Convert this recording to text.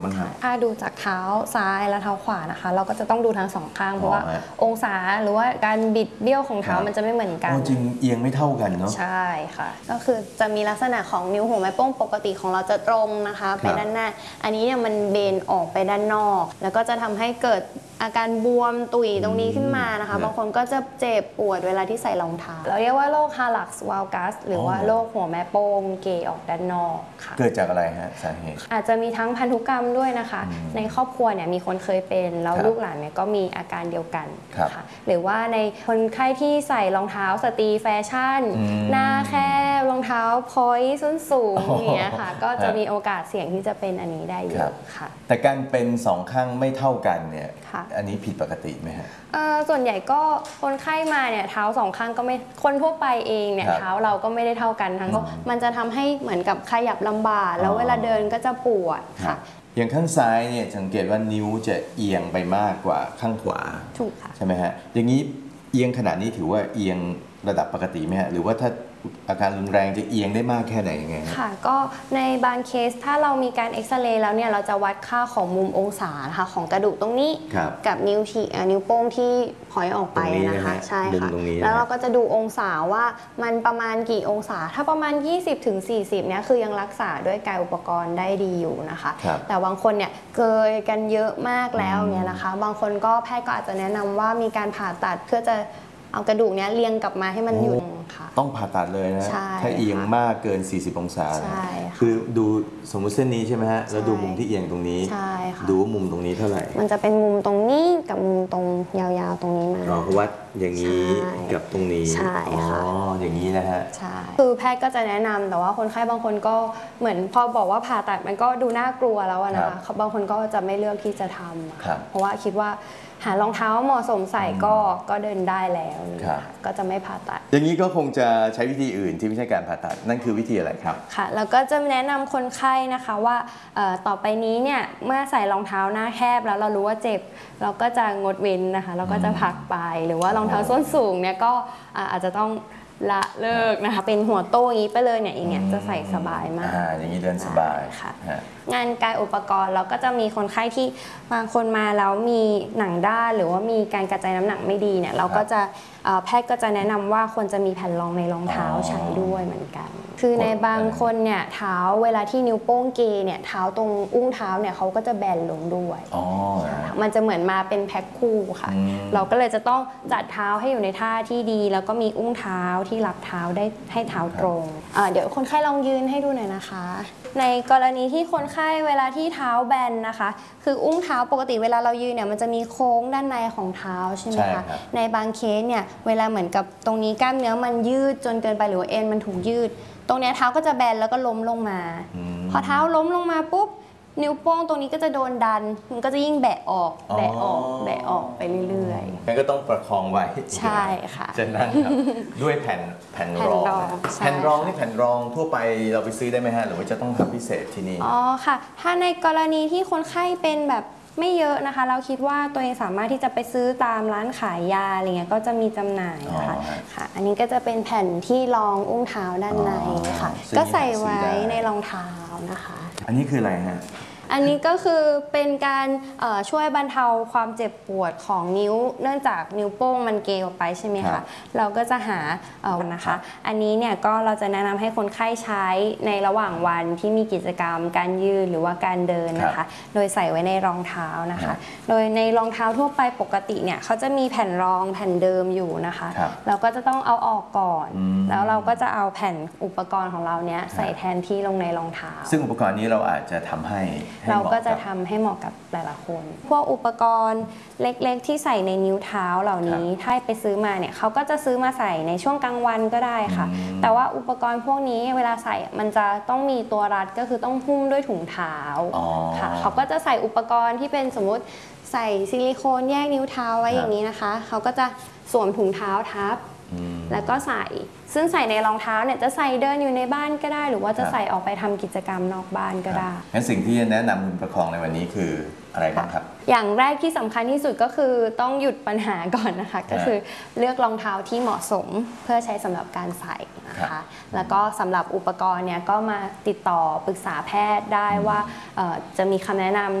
ถ้าดูจากเท้าซ้ายและเท้าขวานะคะเราก็จะต้องดูทั้งสองข้างเพราะว่าองศาหรือว่าการบิดเบี้ยวของเท้ามันจะไม่เหมือนกันจริงเอียงไม่เท่ากันเนาะใช่ค่ะก็คือจะมีลักษณะของนิ้วหัวแม่โป้งปกติของเราจะตรงนะคะไปด้านหน้าอันนี้เนี่ยมันเบนออกไปด้านนอกแล้วก็จะทำให้เกิดอาการบวมตุ่ยตรงนี้ขึ้นมานะคะบางคนก็จะเจ็บปวดเวลาที่ใส่รองเท้าเราเรียกว่าโรคฮาลักซ์วาลกัสหรือว่าโรคหัวแม่โป้งเกยออกด้านนอกค่ะเกิดจากอะไรฮะสาเหตุอาจจะมีทั้งพันธุกรรมด้วยนะคะในครอบครัวเนี่ยมีคนเคยเป็นแล้วลูกหลานเนี่ยก็มีอาการเดียวกันค่ะหรือว่าในคนไข้ที่ใส่รองเท้าสตรีแฟชั่นหน้าแคบรองเท้าพอยต์ส้นสูงอย่างเงี้ยค่ะก็จะมีโอกาสเสี่ยงที่จะเป็นอันนี้ได้เยอะค่ะแต่การเป็นสองข้างไม่เท่ากันเนี่ยอันนี้ผิดปกติไหมฮะส่วนใหญ่ก็คนไข้มาเนี่ยเท้าสองข้างก็ไม่คนทั่วไปเองเนี่ยเท้าเราก็ไม่ได้เท่ากันทั้งมันจะทำให้เหมือนกับขยับลำบากแล้วเวลาเดินก็จะปวดค่ะอย่างข้างซ้ายเนี่ยสังเกตว่านิ้วจะเอียงไปมากกว่าข้างขวาถูกค่ะใช่ไหมฮะอย่างนี้เอียงขนาดนี้ถือว่าเอียงระดับปกติไหมฮะหรือว่าถ้าอาการรุนแรงจะเอียงได้มากแค่ไหนยังไงค่ะก็ในบางเคสถ้าเรามีการเอ็กซเรย์แล้วเนี่ยเราจะวัดค่าของมุมองศานะคะของกระดูกตรงนี้กับนิ้วโป้งที่พอยออกไปนะคะใช่ค่ะแล้วเราก็จะดูองศาว่ามันประมาณกี่องศาถ้าประมาณ 20-40 เนี่ยคือยังรักษาด้วยกายอุปกรณ์ได้ดีอยู่นะคะแต่บางคนเนี่ยเกยกันเยอะมากแล้วเนี่ยนะคะบางคนก็แพทย์ก็อาจจะแนะนำว่ามีการผ่าตัดเพื่อจะเอากระดูกเนี้ยเรียงกลับมาให้มันอยู่ค่ะต้องผ่าตัดเลยนะถ้าเอียงมากเกิน40องศาคือดูสมมุติเส้นนี้ใช่ไหมฮะแล้วดูมุมที่เอียงตรงนี้ดูมุมตรงนี้เท่าไหร่มันจะเป็นมุมตรงนี้กับมุมตรงยาวๆตรงนี้มาวัดอย่างนี้กับตรงนี้ใช่ค่ะอย่างนี้นะฮะใช่คือแพทย์ก็จะแนะนำแต่ว่าคนไข้บางคนก็เหมือนพอบอกว่าผ่าตัดมันก็ดูน่ากลัวแล้วนะคะบางคนก็จะไม่เลือกที่จะทำเพราะว่าคิดว่าหารองเท้าเหมาะสมใส่ก็เดินได้แล้วก็จะไม่ผ่าตัดอย่างนี้ก็คงจะใช้วิธีอื่นที่ไม่ใช่การผ่าตัดนั่นคือวิธีอะไรครับค่ะแล้วก็จะแนะนำคนไข้นะคะว่าต่อไปนี้เนี่ยเมื่อใส่รองเท้าหน้าแคบแล้วเรารู้ว่าเจ็บเราก็จะงดเว้นนะคะเราก็จะพักไปหรือว่ารองเท้าส้นสูงเนี่ยก็อาจจะต้องละเลิกนะคะเป็นหัวโต้อย่างนี้ไปเลยเนี่ยอย่างเงี้ยจะใส่สบายมากอย่างนี้เดินสบายค่ะงานกายอุปกรณ์เราก็จะมีคนไข้ที่บางคนมาแล้วมีหนังด้านหรือว่ามีการกระจายน้ำหนักไม่ดีเนี่ยเราก็จะแพทย์ก็จะแนะนำว่าควรจะมีแผ่นรองในรองเท้าใช้ด้วยเหมือนกันคือในบางคนเนี่ยเท้าเวลาที่นิ้วโป้งเกยเนี่ยเท้าตรงอุ้งเท้าเนี่ยเขาก็จะแบนลงด้วยมันจะเหมือนมาเป็นแพ็คคู่ค่ะเราก็เลยจะต้องจัดเท้าให้อยู่ในท่าที่ดีแล้วก็มีอุ้งเท้าที่รับเท้าได้ให้เท้าตรงเดี๋ยวคนไข้ลองยืนให้ดูหน่อยนะคะในกรณีที่คนไข้เวลาที่เท้าแบนนะคะคืออุ้งเท้าปกติเวลาเรายืนเนี่ยมันจะมีโค้งด้านในของเท้าใช่ไหมคะในบางเคสเนี่ยเวลาเหมือนกับตรงนี้กล้ามเนื้อมันยืดจนเกินไปหรือว่าเอ็นมันถูกยืดตรงนี้เท้าก็จะแบนแล้วก็ล้มลงมาพอเท้าล้มลงมาปุ๊บนิ้วโป้งตรงนี้ก็จะโดนดันมันก็จะยิ่งแบะออกแบะออกแบะออกไปเรื่อยๆงั้นก็ต้องประคองไว้ใช่ค่ะจะนั่งด้วยแผ่นรองแผ่นรองนี่แผ่นรองทั่วไปเราไปซื้อได้ไหมฮะหรือว่าจะต้องทำพิเศษที่นี่อ๋อค่ะถ้าในกรณีที่คนไข้เป็นแบบไม่เยอะนะคะเราคิดว่าตัวเองสามารถที่จะไปซื้อตามร้านขายยาอะไรเงี้ยก็จะมีจำหน่ายค่ะอันนี้ก็จะเป็นแผ่นที่รองอุ้งเท้าด้านในค่ะก็ใส่ไว้ในรองเท้านะคะอันนี้คืออะไรฮะอันนี้ก็คือเป็นการช่วยบรรเทาความเจ็บปวดของนิ้วเนื่องจากนิ้วโป้งมันเกยออกไปใช่ไหมคะเราก็จะหานะคะอันนี้เนี่ยก็เราจะแนะนำให้คนไข้ใช้ในระหว่างวันที่มีกิจกรรมการยืนหรือว่าการเดินนะคะโดยใส่ไว้ในรองเท้านะคะโดยในรองเท้าทั่วไปปกติเนี่ยเขาจะมีแผ่นรองแผ่นเดิมอยู่นะคะเราก็จะต้องเอาออกก่อนแล้วเราก็จะเอาแผ่นอุปกรณ์ของเราเนี้ยใส่แทนที่ลงในรองเท้าซึ่งอุปกรณ์นี้เราอาจจะทำให้เราก็จะทำให้เหมาะกับแต่ละคนพวกอุปกรณ์เล็กๆที่ใส่ในนิ้วเท้าเหล่านี้ถ้าไปซื้อมาเนี่ยเขาก็จะซื้อมาใส่ในช่วงกลางวันก็ได้ค่ะแต่ว่าอุปกรณ์พวกนี้เวลาใส่มันจะต้องมีตัวรัดก็คือต้องหุ้มด้วยถุงเท้าค่ะเขาก็จะใส่อุปกรณ์ที่เป็นสมมุติใส่ซิลิโคนแยกนิ้วเท้าไว้อย่างนี้นะคะเขาก็จะสวมถุงเท้าทับแล้วก็ใส่ซึ่งใส่ในรองเท้าเนี่ยจะใส่เดินอยู่ในบ้านก็ได้ หรือว่าจะใส่ออกไปทำกิจกรรมนอกบ้านก็ได้งั้นสิ่งที่แนะนำคุณประคองในวันนี้คืออะไรบ้างครับอย่างแรกที่สำคัญที่สุดก็คือต้องหยุดปัญหาก่อนนะคะก็คือเลือกรองเท้าที่เหมาะสมเพื่อใช้สำหรับการใส่นะคะแล้วก็สำหรับอุปกรณ์เนี่ยก็มาติดต่อปรึกษาแพทย์ได้ว่าจะมีคำแนะนำ